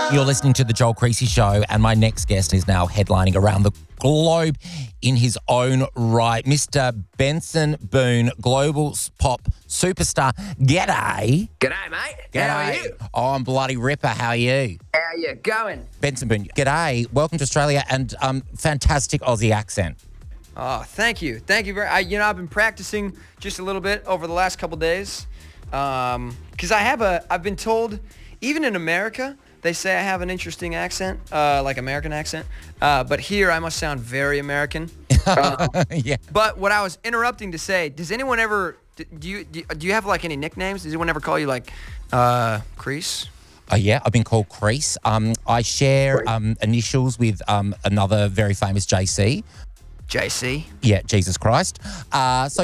You're listening to The Joel Creasy Show, and my next guest is now headlining around the globe in his own right. Mr. Benson Boone, global pop superstar. G'day. G'day, mate. G'day. How are you? Oh, I'm bloody ripper. How are you? How you going? Benson Boone, g'day. Welcome to Australia, and fantastic Aussie accent. Oh, thank you. Thank you very I've been practicing just a little bit over the last couple days. Because I've been told, even in America, they say I have an interesting accent, like American accent. But here I must sound very American. Yeah. But what I was interrupting to say, does anyone ever, do you have like any nicknames? Does anyone ever call you like, Crease? Oh, yeah, I've been called Crease. I share initials with another very famous JC. JC? Yeah, Jesus Christ. So,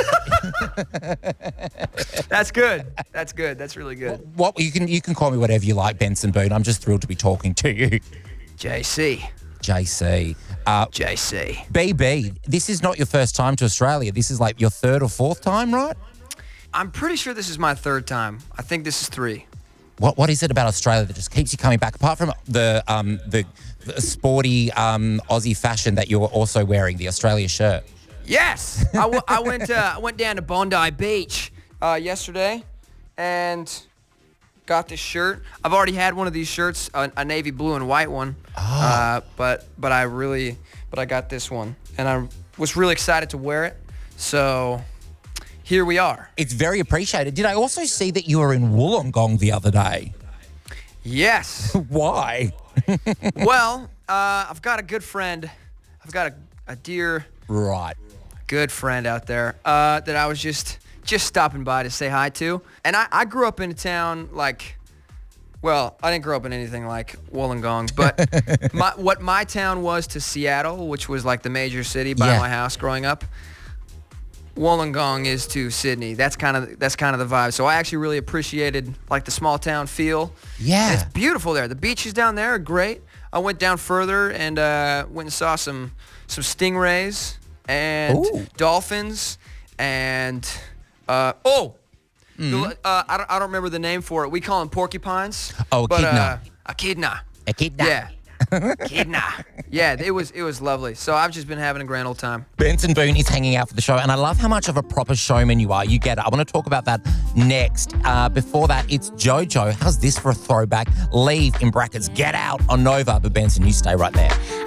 That's good. That's good. That's really good. what you can call me whatever you like, Benson Boone. I'm just thrilled to be talking to you. JC. JC. JC. BB, this is not your first time to Australia. This is like your third or fourth time, right? I'm pretty sure this is my third time. I think this is 3. What is it about Australia that just keeps you coming back? Apart from the sporty Aussie fashion that you're also wearing, the Australia shirt. Yes, I went down to Bondi Beach yesterday and got this shirt. I've already had one of these shirts, a navy blue and white one. But I got this one, and I was really excited to wear it. So here we are. It's very appreciated. Did I also see that you were in Wollongong the other day? Yes. Why? Well, I've got a good friend. I've got a dear, good friend out there that I was just stopping by to say hi to. And I grew up in a town like, well, I didn't grow up in anything like Wollongong, but what my town was to Seattle, which was like the major city by my house growing up, Wollongong is to Sydney. That's kind of the vibe. So I actually really appreciated like the small town feel. Yeah. And it's beautiful there. The beaches down there are great. I went down further and went and saw some stingrays and dolphins and I don't remember the name for it. We call them porcupines. Oh, echidna. Echidna. Echidna. Yeah. Echidna. Yeah, it was lovely. So I've just been having a grand old time. Benson Boone is hanging out for the show, and I love how much of a proper showman you are. You get it. I want to talk about that next. Before that, it's JoJo. How's this for a throwback? Leave, in brackets, Get Out on Nova. But Benson, you stay right there.